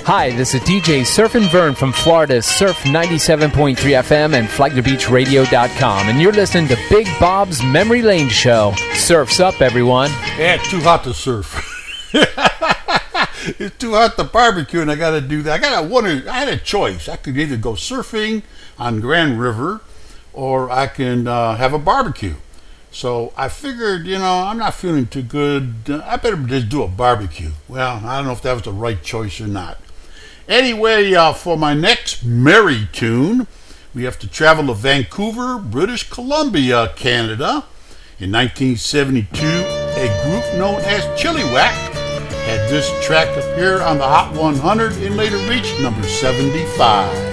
Hi, this is DJ Surfin' Vern from Florida's Surf 97.3 FM and FlagTheBeachRadio.com, and you're listening to Big Bob's Memory Lane Show. Surf's up, everyone. Yeah, it's too hot to surf. It's too hot to barbecue, and I got to do that. I had a choice. I could either go surfing on Grand River, or I can have a barbecue. So I figured, I'm not feeling too good. I better just do a barbecue. Well, I don't know if that was the right choice or not. Anyway, for my next merry tune, we have to travel to Vancouver, British Columbia, Canada. In 1972, a group known as Chilliwack had this track appear on the Hot 100 and later reached number 75.